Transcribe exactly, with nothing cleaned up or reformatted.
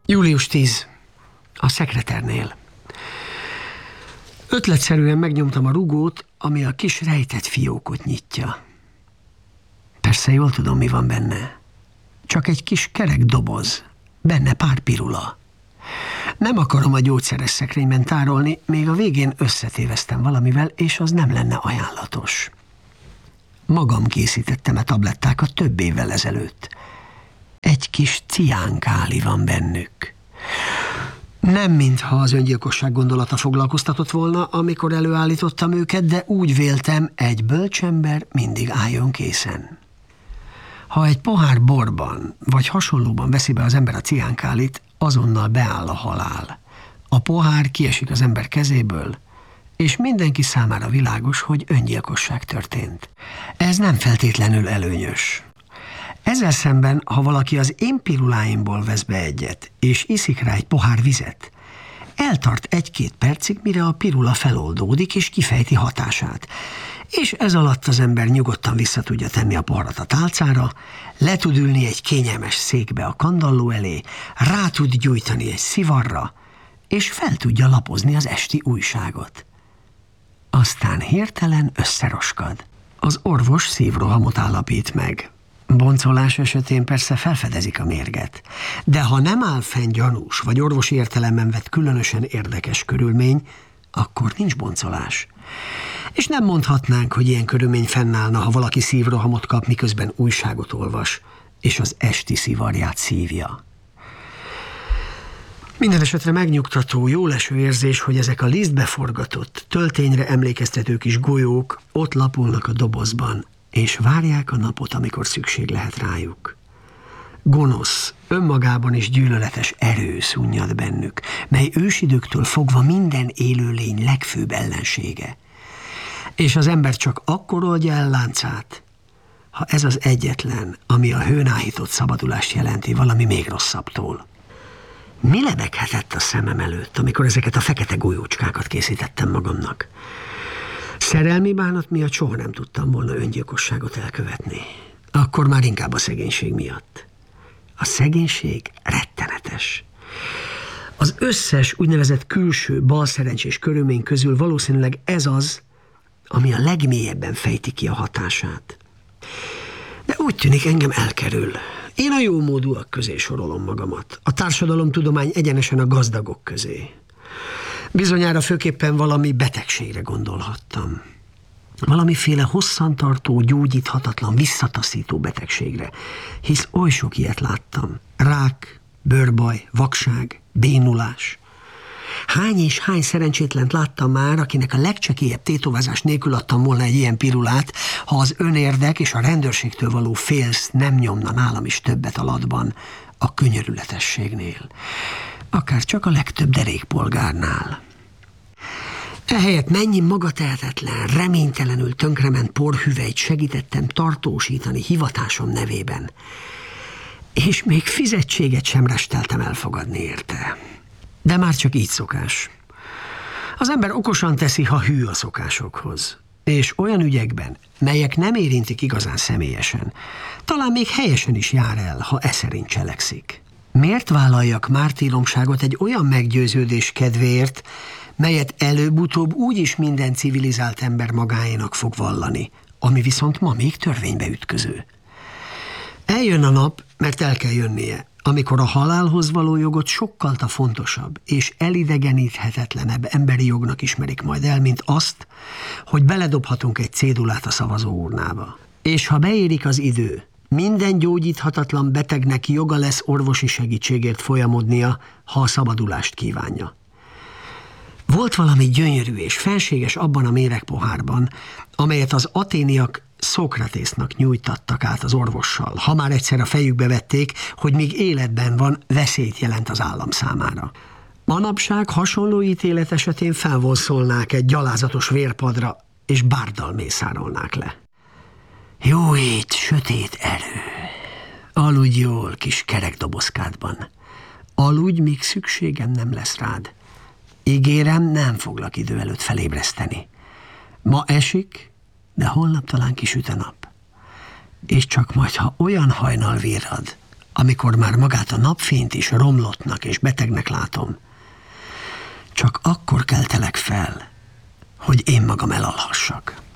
július tíz. A szekreternél. Ötletszerűen megnyomtam a rugót, ami a kis rejtett fiókot nyitja. Persze jól tudom, mi van benne. Csak egy kis kerek doboz, benne pár pirula. Nem akarom a gyógyszeres szekrényben tárolni, még a végén összetéveztem valamivel, és az nem lenne ajánlatos. Magam készítettem a tablettákat több évvel ezelőtt. Egy kis ciánkáli van bennük. Nem mintha az öngyilkosság gondolata foglalkoztatott volna, amikor előállítottam őket, de úgy véltem, egy bölcsember mindig álljon készen. Ha egy pohár borban vagy hasonlóban veszi be az ember a ciánkálit, azonnal beáll a halál. A pohár kiesik az ember kezéből, és mindenki számára világos, hogy öngyilkosság történt. Ez nem feltétlenül előnyös. Ezzel szemben, ha valaki az én piruláimból vesz be egyet, és iszik rá egy pohár vizet, eltart egy-két percig, mire a pirula feloldódik és kifejti hatását. És ez alatt az ember nyugodtan vissza tudja tenni a poharat a tálcára, le tud ülni egy kényelmes székbe a kandalló elé, rá tud gyújtani egy szivarra, és fel tudja lapozni az esti újságot. Aztán hirtelen összeroskad. Az orvos szívrohamot állapít meg. Boncolás esetén persze felfedezik a mérget, de ha nem áll fenn gyanús vagy orvosi értelemben vett különösen érdekes körülmény, akkor nincs boncolás. És nem mondhatnánk, hogy ilyen körülmény fennállna, ha valaki szívrohamot kap, miközben újságot olvas, és az esti szivarját szívja. Minden esetre megnyugtató, jóleső érzés, hogy ezek a lisztbe forgatott, töltényre emlékeztető kis golyók ott lapulnak a dobozban, és várják a napot, amikor szükség lehet rájuk. Gonosz, önmagában is gyűlöletes erő szunnyad bennük, mely ősidőktől fogva minden élőlény legfőbb ellensége. És az ember csak akkor oldja el láncát, ha ez az egyetlen, ami a hőn áhított szabadulást jelenti valami még rosszabbtól. Mi lebeghetett a szemem előtt, amikor ezeket a fekete golyócskákat készítettem magamnak? Szerelmi bánat miatt soha nem tudtam volna öngyilkosságot elkövetni. Akkor már inkább a szegénység miatt. A szegénység rettenetes. Az összes úgynevezett külső balszerencsés körülmény közül valószínűleg ez az, ami a legmélyebben fejti ki a hatását. De úgy tűnik, engem elkerül. Én a jómódúak közé sorolom magamat. A társadalomtudomány egyenesen a gazdagok közé. Bizonyára főképpen valami betegségre gondolhattam. Valamiféle hosszantartó, gyógyíthatatlan, visszataszító betegségre, hisz oly sok ilyet láttam. Rák, bőrbaj, vakság, bénulás. Hány és hány szerencsétlent láttam már, akinek a legcsekélyebb tétovázás nélkül adtam volna egy ilyen pirulát, ha az önérdek és a rendőrségtől való félsz nem nyomna nálam is többet a latban a könyörületességnél. Akár csak a legtöbb derékpolgárnál. Ehelyett mennyi magatehetetlen, reménytelenül tönkrement porhüvelyt segítettem tartósítani hivatásom nevében. És még fizetséget sem resteltem elfogadni érte. De már csak így szokás. Az ember okosan teszi, ha hű a szokásokhoz. És olyan ügyekben, melyek nem érintik igazán személyesen, talán még helyesen is jár el, ha e szerint cselekszik. Miért vállaljak mártíromságot egy olyan meggyőződés kedvéért, melyet előbb-utóbb úgyis minden civilizált ember magáénak fog vallani, ami viszont ma még törvénybe ütköző? Eljön a nap, mert el kell jönnie, amikor a halálhoz való jogot sokkal fontosabb és elidegeníthetetlenebb emberi jognak ismerik majd el, mint azt, hogy beledobhatunk egy cédulát a szavazóurnába. És ha beérik az idő, minden gyógyíthatatlan betegnek joga lesz orvosi segítségért folyamodnia, ha a szabadulást kívánja. Volt valami gyönyörű és fenséges abban a méregpohárban, amelyet az aténiak Szókratésznak nyújtattak át az orvossal, ha már egyszer a fejükbe vették, hogy míg életben van, veszélyt jelent az állam számára. Manapság hasonló ítélet esetén felvonszolnák egy gyalázatos vérpadra, és bárddal mészárolnák le. Jó ét, sötét erő! Aludj jól, kis kerekdobozkádban. Aludj, míg szükségem nem lesz rád. Ígérem, nem foglak idő előtt felébreszteni. Ma esik, de holnap talán kisüt a nap. És csak majd, ha olyan hajnal virrad, amikor már magát a napfényt is romlottnak és betegnek látom, csak akkor keltelek fel, hogy én magam elalhassak.